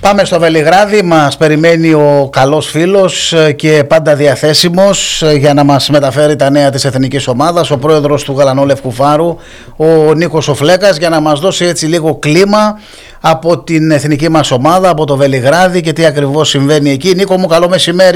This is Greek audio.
Πάμε στο Βελιγράδι, μας περιμένει ο καλός φίλος και πάντα διαθέσιμος για να μας μεταφέρει τα νέα της εθνικής ομάδας, ο πρόεδρος του Γαλανόλευκου Φάρου, ο Νίκος ο Φλέκας, για να μας δώσει έτσι λίγο κλίμα από την εθνική μας ομάδα, από το Βελιγράδι και τι ακριβώς συμβαίνει εκεί. Νίκο μου, καλό μεσημέρι.